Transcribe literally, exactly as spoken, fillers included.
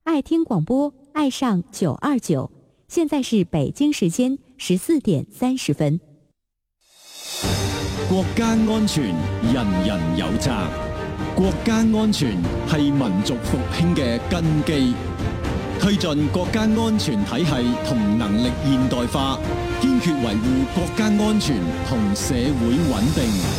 爱听廣播，愛上九二九。現在是北京時間十四點三十分。 國家安全，人人有責。國家安全係民族復興嘅根基，推進國家安全體系同能力現代化，堅決維護國家安全同社會穩定。